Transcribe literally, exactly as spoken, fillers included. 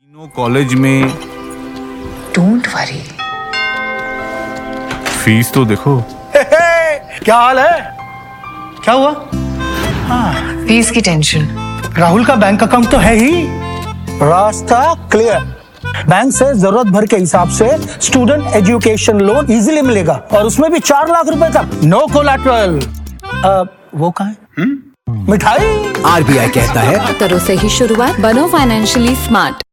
College में don't worry, fees तो देखो। हे हे, क्या हाल है? क्या हुआ? हाँ, फीस की टेंशन। राहुल का बैंक अकाउंट तो है ही, रास्ता क्लियर। बैंक से जरूरत भर के हिसाब से स्टूडेंट एजुकेशन लोन इजीली मिलेगा और उसमें भी चार लाख रुपए तक, नो कोलैटरल। वो कहाँ है? मिठाई। आरबीआई कहता है करो सही शुरुआत, बनो फाइनेंशियली स्मार्ट।